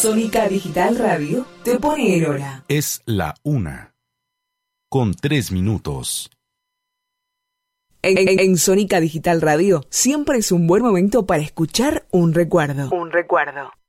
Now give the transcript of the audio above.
Sónica Digital Radio te pone en hora. Es la 1:03. En Sónica Digital Radio siempre es un buen momento para escuchar un recuerdo.